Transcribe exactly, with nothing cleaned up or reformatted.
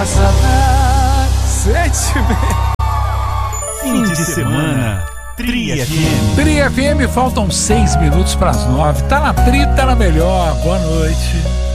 Sentimento. Fim de semana, Tri F M. Tri F M, faltam seis minutos para as nove. Tá na Tri, tá na melhor. Boa noite.